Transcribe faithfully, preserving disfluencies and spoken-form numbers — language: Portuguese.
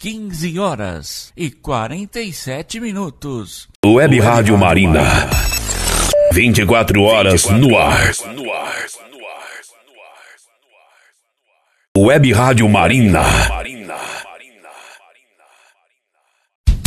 quinze horas e quarenta e sete minutos. Web Rádio Marina. vinte e quatro horas no ar. Web Rádio Marina.